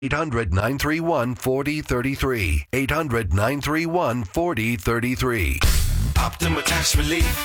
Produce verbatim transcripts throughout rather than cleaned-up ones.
eight hundred, nine three one, four zero three three. eight hundred, nine three one, four zero three three. Optima Tax Relief.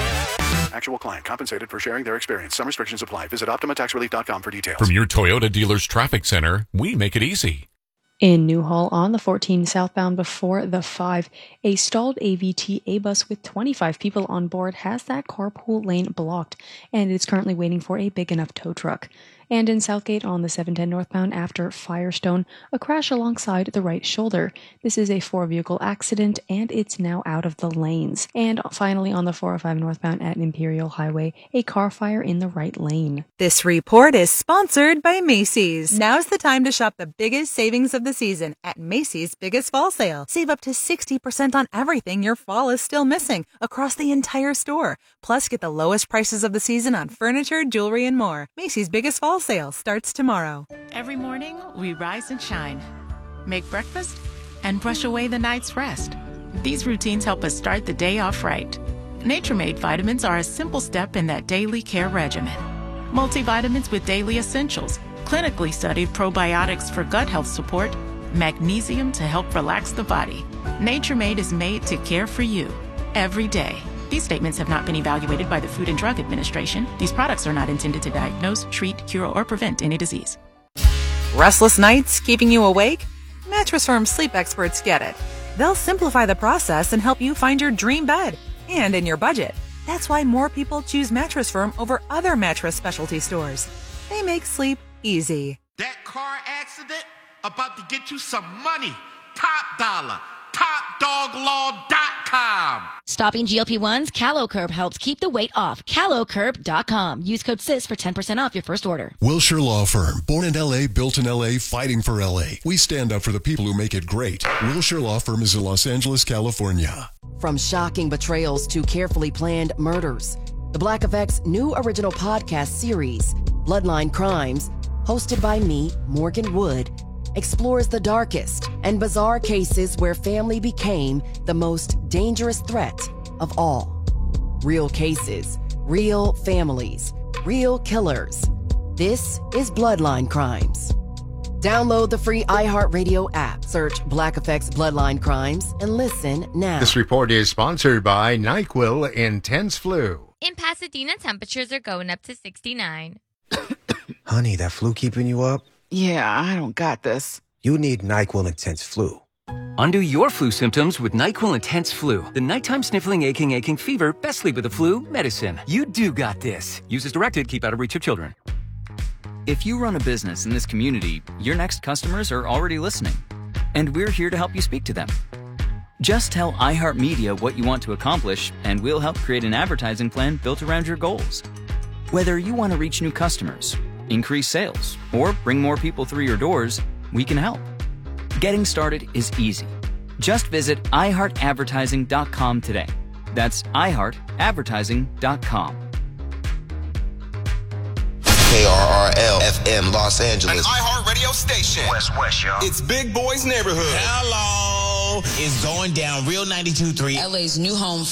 Actual client compensated for sharing their experience. Some restrictions apply. Visit Optima Tax Relief dot com for details. From your Toyota dealer's traffic center, we make it easy. In Newhall on the fourteen southbound before the five, a stalled A V T A bus with twenty-five people on board has that carpool lane blocked, and is currently waiting for a big enough tow truck. And in Southgate on the seven ten northbound after Firestone, a crash alongside the right shoulder. This is a four-vehicle accident, and it's now out of the lanes. And finally on the four oh five northbound at Imperial Highway, a car fire in the right lane. This report is sponsored by Macy's. Now's the time to shop the biggest savings of the season at Macy's Biggest Fall Sale. Save up to sixty percent on everything your fall is still missing across the entire store. Plus, get the lowest prices of the season on furniture, jewelry, and more. Macy's Biggest Fall Sale starts tomorrow. Every morning, we rise and shine, make breakfast, and brush away the night's rest. These routines help us start the day off right. Nature-Made vitamins are a simple step in that daily care regimen. Multivitamins with daily essentials, clinically studied probiotics for gut health support, magnesium to help relax the body. Nature-Made is made to care for you every day. These statements have not been evaluated by the Food and Drug Administration. These products are not intended to diagnose, treat, cure, or prevent any disease. Restless nights keeping you awake? Mattress Firm sleep experts get it. They'll simplify the process and help you find your dream bed and in your budget. That's why more people choose Mattress Firm over other mattress specialty stores. They make sleep easy. That car accident about to get you some money. Top dollar. top dog law dot com. Stopping G L P ones, CaloCurb helps keep the weight off. Calo Curb dot com. Use code S I S for ten percent off your first order. Wilshire Law Firm. Born in L A, built in L A, fighting for L A. We stand up for the people who make it great. Wilshire Law Firm is in Los Angeles, California. From shocking betrayals to carefully planned murders, the Black Effect's new original podcast series, Bloodline Crimes, hosted by me, Morgan Wood, explores the darkest and bizarre cases where family became the most dangerous threat of all. Real cases, real families, real killers. This is Bloodline Crimes. Download the free iHeartRadio app, search Black Effect's Bloodline Crimes, and listen now. This report is sponsored by NyQuil Intense Flu. In Pasadena, temperatures are going up to sixty-nine. Honey, that flu keeping you up? Yeah, I don't got this. You need NyQuil Intense Flu. Undo your flu symptoms with NyQuil Intense Flu. The nighttime sniffling, aching, aching fever, best sleep with the flu medicine. You do got this. Use as directed. Keep out of reach of children. If you run a business in this community, your next customers are already listening, and we're here to help you speak to them. Just tell iHeartMedia what you want to accomplish, and we'll help create an advertising plan built around your goals. Whether you want to reach new customers, increase sales, or bring more people through your doors, we can help. Getting started is easy. Just visit i heart advertising dot com today. That's i heart advertising dot com. K R R L F M Los Angeles. An iHeart radio station. West West, y'all. It's Big Boy's Neighborhood. Hello. It's going down Real ninety-two point three. L A's new home for